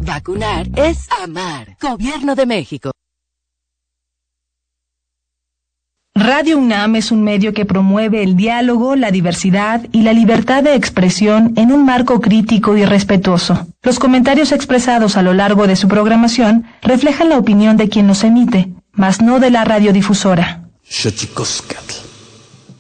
Vacunar es amar. Gobierno de México. Radio UNAM es un medio que promueve el diálogo, la diversidad y la libertad de expresión en un marco crítico y respetuoso. Los comentarios expresados a lo largo de su programación reflejan la opinión de quien los emite, mas no de la radiodifusora. Xochicóscatl.